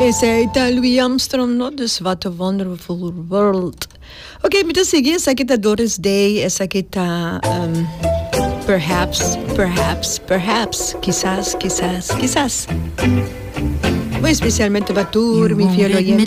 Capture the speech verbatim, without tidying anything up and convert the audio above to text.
Esse é Louis Armstrong, no? Dus What a Wonderful World. Ok, então seguir essa aqui tá Doris Day, essa aqui tá um, Perhaps, Perhaps, Perhaps, quizás, quizás, quizás. Muy especialmente para tu, mi fiel oyente.